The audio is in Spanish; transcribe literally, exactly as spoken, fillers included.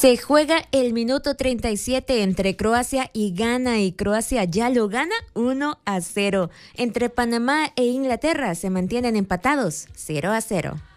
Se juega el minuto treinta y siete entre Croacia y Ghana y Croacia ya lo gana uno a cero. Entre Panamá e Inglaterra se mantienen empatados cero a cero.